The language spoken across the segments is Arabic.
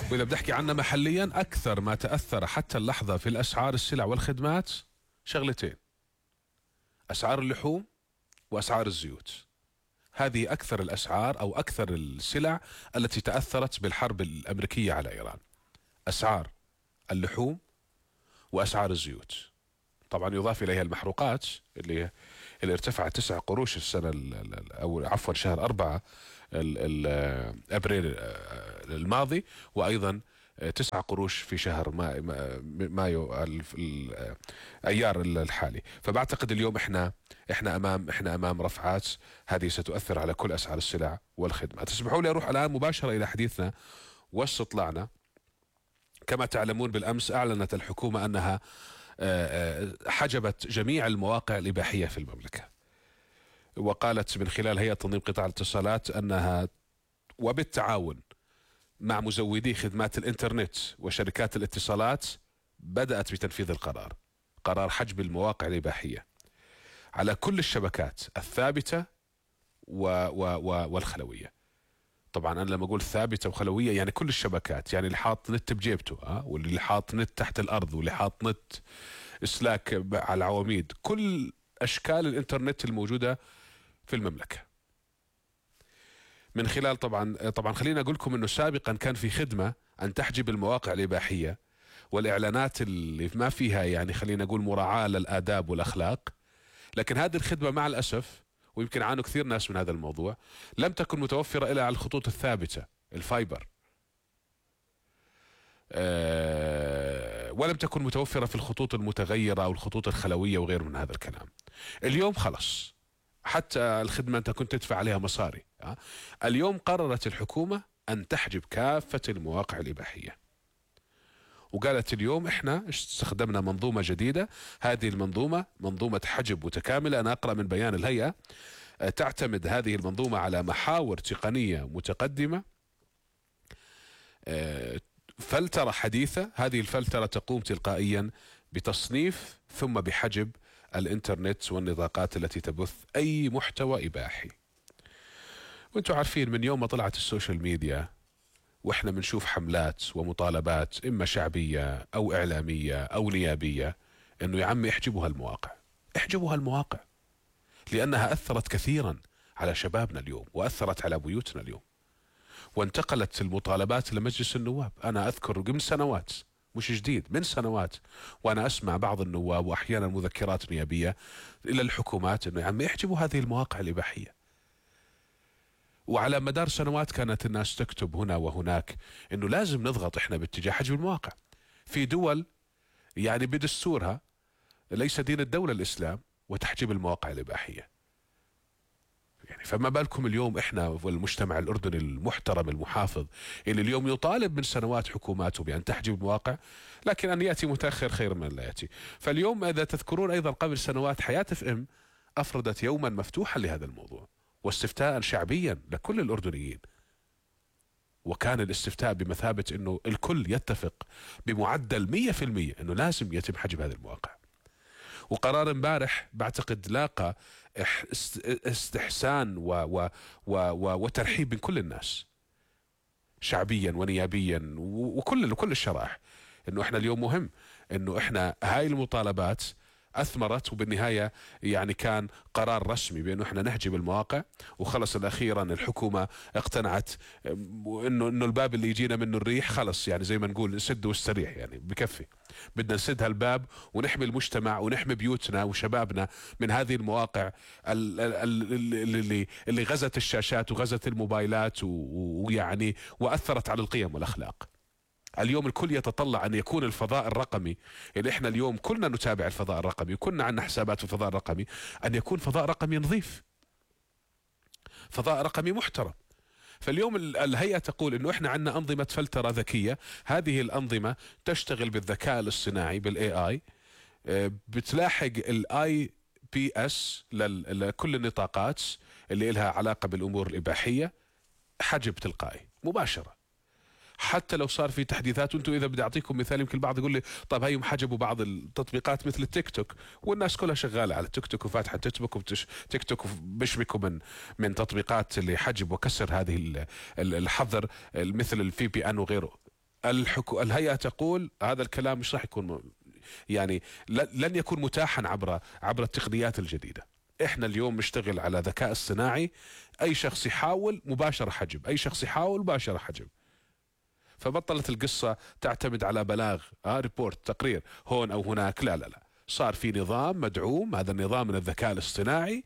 وإذا بدي أحكي عنها محليا، أكثر ما تأثر حتى اللحظة في الأسعار السلع والخدمات شغلتين: أسعار اللحوم وأسعار الزيوت. هذه أكثر الأسعار أو أكثر السلع التي تأثرت بالحرب الأمريكية على إيران. أسعار اللحوم وأسعار الزيوت. طبعا يضاف إليها المحروقات اللي ارتفعت 9 قروش السنة أو عفوا شهر 4 أبريل الماضي، وأيضا 9 قروش في شهر مايو أيار الحالي. فبعتقد اليوم احنا امام رفعات هذه ستؤثر على كل اسعار السلع والخدمات. تسمحوا لي اروح الان مباشره الى حديثنا واستطلاعنا. كما تعلمون بالامس اعلنت الحكومه انها حجبت جميع المواقع الاباحيه في المملكه، وقالت من خلال هيئه تنظيم قطاع الاتصالات انها وبالتعاون مع مزودي خدمات الانترنت وشركات الاتصالات بدأت بتنفيذ قرار حجب المواقع الإباحية على كل الشبكات الثابتة والخلوية. طبعا أنا لما أقول ثابتة وخلوية يعني كل الشبكات، يعني اللي حاط نت بجيبته واللي حاط نت تحت الأرض واللي حاط نت إسلاك على العواميد، كل أشكال الإنترنت الموجودة في المملكة. من خلال طبعا خلينا أقول لكم أنه سابقا كان في خدمة أن تحجب المواقع الإباحية والإعلانات اللي ما فيها يعني خلينا نقول مراعاة للآداب والأخلاق، لكن هذه الخدمة مع الأسف، ويمكن عانوا كثير ناس من هذا الموضوع، لم تكن متوفرة إلا على الخطوط الثابتة الفايبر، ولم تكن متوفرة في الخطوط المتغيرة أو الخطوط الخلوية وغير من هذا الكلام. اليوم خلص حتى الخدمة أنت كنت تدفع عليها مصاري. اليوم قررت الحكومة أن تحجب كافة المواقع الإباحية، وقالت اليوم احنا استخدمنا منظومة جديدة. هذه المنظومة منظومة حجب متكاملة. أنا أقرأ من بيان الهيئة: تعتمد هذه المنظومة على محاور تقنية متقدمة، فلترة حديثة. هذه الفلترة تقوم تلقائيا بتصنيف ثم بحجب الانترنت والنطاقات التي تبث أي محتوى إباحي. وانتم عارفين من يوم ما طلعت السوشيال ميديا واحنا بنشوف حملات ومطالبات اما شعبية او اعلامية او نيابية انه يا عمي احجبوا هالمواقع، احجبوا هالمواقع، لانها اثرت كثيرا على شبابنا اليوم واثرت على بيوتنا اليوم. وانتقلت المطالبات لمجلس النواب. انا اذكر من سنوات، مش جديد، من سنوات وانا اسمع بعض النواب واحيانا مذكرات نيابية الى الحكومات انه يا عمي احجبوا هذه المواقع الاباحية. وعلى مدار سنوات كانت الناس تكتب هنا وهناك انه لازم نضغط احنا باتجاه حجب المواقع. في دول يعني بدستورها ليس دين الدولة الاسلام وتحجيب المواقع الاباحية، يعني فما بالكم اليوم احنا والمجتمع الاردني المحترم المحافظ اللي اليوم يطالب من سنوات حكوماته بان تحجب المواقع، لكن ان ياتي متاخر خير من لا ياتي. فاليوم اذا تذكرون ايضا قبل سنوات حياة اف ام افردت يوما مفتوحا لهذا الموضوع واستفتاء شعبيا لكل الأردنيين، وكان الاستفتاء بمثابة أنه الكل يتفق بمعدل 100% أنه لازم يتم حجب هذه المواقع. وقرار امبارح بعتقد لاقى استحسان وترحيب من كل الناس شعبيا ونيابيا وكل الشرائح، أنه احنا اليوم مهم أنه احنا هاي المطالبات أثمرت، وبالنهاية يعني كان قرار رسمي بأنه احنا نحجب المواقع. وخلص الأخيرا الحكومة اقتنعت إنه الباب اللي يجينا منه الريح خلص، يعني زي ما نقول نسد واستريح، يعني بكفي، بدنا نسد هالباب ونحمي المجتمع ونحمي بيوتنا وشبابنا من هذه المواقع اللي غزت الشاشات وغزت الموبايلات ويعني وأثرت على القيم والأخلاق. اليوم الكل يتطلع أن يكون الفضاء الرقمي اللي احنا اليوم كلنا نتابع الفضاء الرقمي وكنا عندنا حسابات في الفضاء الرقمي، أن يكون فضاء رقمي نظيف، فضاء رقمي محترم. فاليوم الهيئة تقول أنه احنا عندنا أنظمة فلترة ذكية. هذه الأنظمة تشتغل بالذكاء الاصطناعي بالاي اي، بتلاحق الاي بي اس لكل النطاقات اللي لها علاقة بالأمور الإباحية، حجب تلقائي مباشرة. حتى لو صار في تحديثات، وانتم اذا بدي اعطيكم مثال، يمكن البعض يقول لي طيب هيهم حجبوا بعض التطبيقات مثل التيك توك، والناس كلها شغاله على التيك توك وفاتحه تيك توك وبشبكوا من تطبيقات اللي حجب وكسر هذه الحظر مثل الفي بي ان وغيره. الهيئة تقول هذا الكلام مش راح يكون يعني لن يكون متاحا عبر التقنيات الجديدة. احنا اليوم نشتغل على ذكاء اصطناعي، اي شخص يحاول مباشرة حجب، اي شخص يحاول مباشرة حجب. فبطلت القصة تعتمد على بلاغ ريبورت تقرير هون او هناك، لا لا لا، صار في نظام مدعوم، هذا النظام من الذكاء الاصطناعي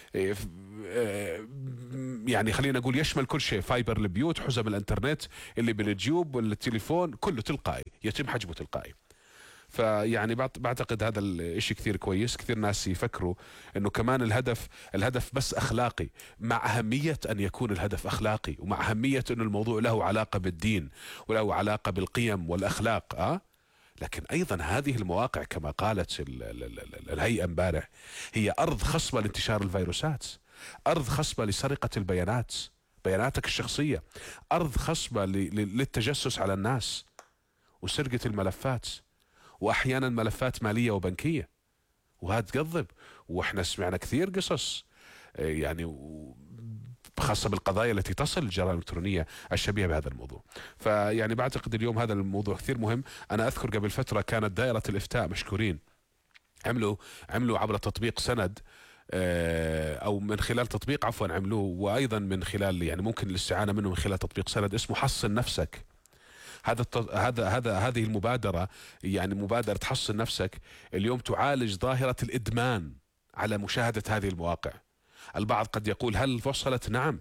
يعني خلينا نقول يشمل كل شيء، فايبر البيوت، حزم الانترنت اللي بالجيوب والتليفون، كله تلقائي يتم حجبه تلقائي. فيعني بعتقد هذا الاشي كثير كويس. كثير ناس يفكروا انه كمان الهدف بس اخلاقي، مع اهمية ان يكون الهدف اخلاقي، ومع اهمية انه الموضوع له علاقة بالدين وله علاقة بالقيم والاخلاق لكن ايضا هذه المواقع كما قالت الهيئة امبارح هي ارض خصبة لانتشار الفيروسات، ارض خصبة لسرقة البيانات، بياناتك الشخصية، ارض خصبة للتجسس على الناس وسرقة الملفات، واحيانا ملفات ماليه وبنكيه، وهذا تقضب. واحنا سمعنا كثير قصص يعني خاصه بالقضايا التي تصل للجرائم الالكترونيه الشبيهه بهذا الموضوع. فيعني بعتقد اليوم هذا الموضوع كثير مهم. انا اذكر قبل فتره كانت دائره الافتاء مشكورين عملوا عبر تطبيق سند او من خلال تطبيق عفوا عملوه، وايضا من خلال يعني ممكن الاستعانه منه من خلال تطبيق سند اسمه حصن نفسك. هذه المبادرة يعني مبادرة حصن نفسك اليوم تعالج ظاهرة الإدمان على مشاهدة هذه المواقع. البعض قد يقول هل وصلت؟ نعم.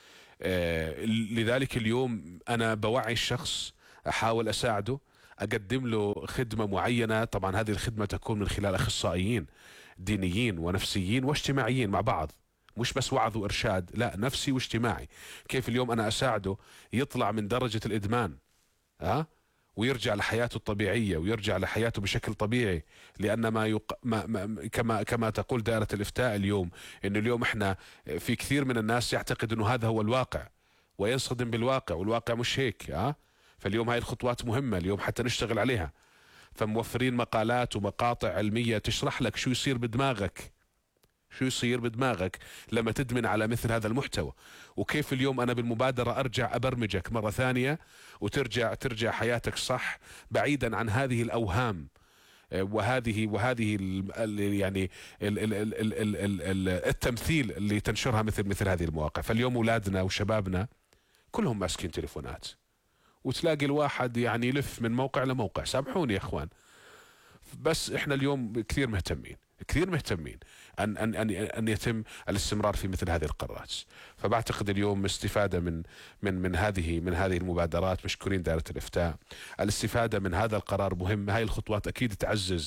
لذلك اليوم أنا بوعي الشخص، أحاول أساعده، أقدم له خدمة معينة. طبعا هذه الخدمة تكون من خلال أخصائيين دينيين ونفسيين واجتماعيين مع بعض، مش بس وعظ وإرشاد، لا، نفسي واجتماعي. كيف اليوم أنا أساعده يطلع من درجة الإدمان ويرجع لحياته الطبيعية ويرجع لحياته بشكل طبيعي. لأن كما تقول دائرة الإفتاء اليوم، إنه اليوم إحنا في كثير من الناس يعتقد إنه هذا هو الواقع وينصدم بالواقع، والواقع مش هيك. فاليوم هاي الخطوات مهمة اليوم حتى نشتغل عليها. فموفرين مقالات ومقاطع علمية تشرح لك شو يصير بدماغك لما تدمن على مثل هذا المحتوى، وكيف اليوم أنا بالمبادرة أرجع أبرمجك مرة ثانية وترجع حياتك صح، بعيدا عن هذه الأوهام وهذه يعني التمثيل اللي تنشرها مثل هذه المواقع. فاليوم أولادنا وشبابنا كلهم ماسكين تليفونات، وتلاقي الواحد يعني يلف من موقع لموقع. سامحوني يا اخوان، بس احنا اليوم كثير مهتمين ان يتم الاستمرار في مثل هذه القرارات. فبعتقد اليوم استفاده من هذه المبادرات، مشكورين دائره الافتاء. الاستفاده من هذا القرار مهم. هاي الخطوات اكيد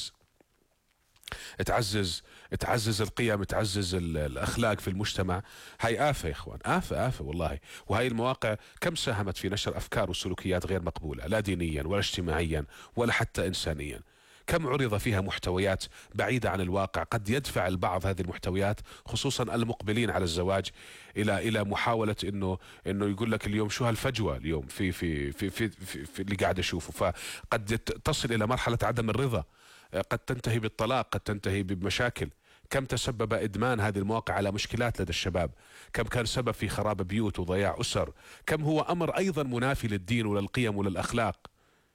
تعزز القيم، تعزز الاخلاق في المجتمع. هاي آفة يا اخوان، آفة والله. وهاي المواقع كم ساهمت في نشر افكار وسلوكيات غير مقبولة، لا دينيا ولا اجتماعيا ولا حتى انسانيا. كم عرض فيها محتويات بعيدة عن الواقع قد يدفع البعض هذه المحتويات، خصوصا المقبلين على الزواج، الى محاولة انه يقول لك اليوم شو هالفجوة اليوم في اللي قاعد اشوفه. فقد تصل الى مرحلة عدم الرضا، قد تنتهي بالطلاق، قد تنتهي بمشاكل. كم تسبب إدمان هذه المواقع على مشكلات لدى الشباب، كم كان سبب في خراب بيوت وضياع أسر، كم هو أمر أيضا منافي للدين وللقيم وللأخلاق.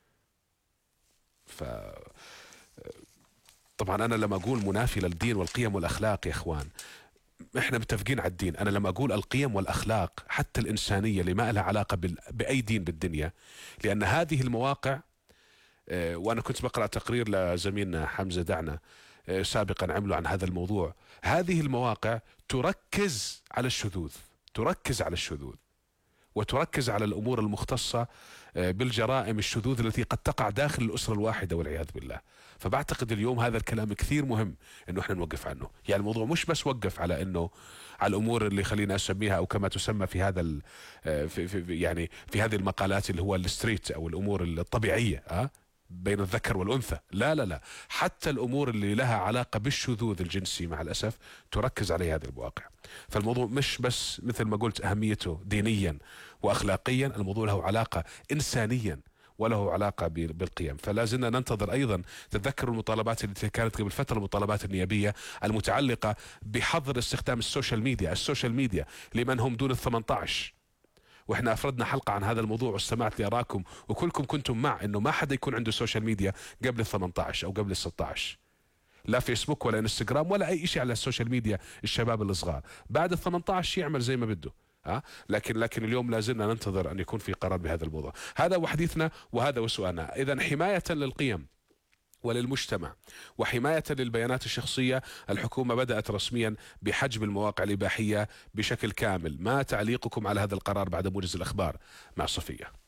طبعا أنا لما أقول منافي للدين والقيم والأخلاق يا إخوان، إحنا متفقين على الدين. أنا لما أقول القيم والأخلاق حتى الإنسانية اللي ما لها علاقة بأي دين بالدنيا، لأن هذه المواقع وأنا كنت بقرأ تقرير لزميلنا حمزة دعنا سابقا عملوا عن هذا الموضوع. هذه المواقع تركز على الشذوذ وتركز على الأمور المختصة بالجرائم الشذوذ التي قد تقع داخل الأسرة الواحدة والعياذ بالله. فبعتقد اليوم هذا الكلام كثير مهم انه احنا نوقف عنه. يعني الموضوع مش بس وقف على انه على الامور اللي خلينا اسميها او كما تسمى في هذا يعني في هذه المقالات اللي هو الستريت او الامور الطبيعية بين الذكر والأنثى. لا، حتى الأمور اللي لها علاقة بالشذوذ الجنسي مع الأسف تركز عليه هذه المواقع. فالموضوع مش بس مثل ما قلت أهميته دينيا وأخلاقيا، الموضوع له علاقة إنسانيا وله علاقة بالقيم. فلا زلنا ننتظر أيضا، تتذكر المطالبات التي كانت قبل فترة، المطالبات النيابية المتعلقة بحظر استخدام السوشيال ميديا لمن هم دون ال 18. واحنا افردنا حلقة عن هذا الموضوع واستمعت لاراءكم، وكلكم كنتم مع انه ما حدا يكون عنده سوشيال ميديا قبل ال 18 او قبل ال 16، لا فيسبوك ولا انستغرام ولا اي شيء على السوشيال ميديا. الشباب الصغار بعد ال 18 يعمل زي ما بده. لكن اليوم لازلنا ننتظر ان يكون في قرار بهذا الموضوع. هذا وحديثنا وهذا وسؤالنا. اذا حماية للقيم وللمجتمع وحماية للبيانات الشخصية، الحكومة بدأت رسميا بحجب المواقع الإباحية بشكل كامل. ما تعليقكم على هذا القرار بعد موجز الأخبار مع صفية؟